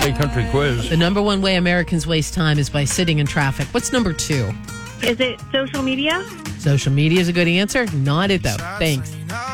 Hey, country quiz. The number one way Americans waste time is by sitting in traffic. What's number two? Is it social media? Social media is a good answer. Not it, though. Thanks.